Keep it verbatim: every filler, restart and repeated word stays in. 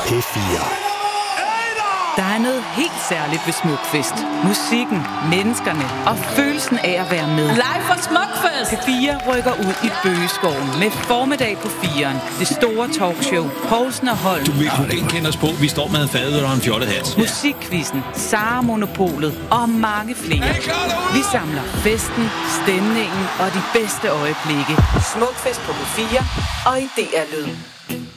P fire. Der er noget helt særligt ved Smukfest. Musikken, menneskerne og følelsen af at være med. Live fra Smukfest! P fire rykker ud i Bøgeskoven med formiddag på firen. Det store talkshow. Poulsen og Holm. Du vil kunne genkende os på. Vi står med en fad og en fjollet hat. Musikquizzen, Sara Monopolet og mange flere. Vi samler festen, stemningen og de bedste øjeblikke. Smukfest på P fire og i D R Lyd.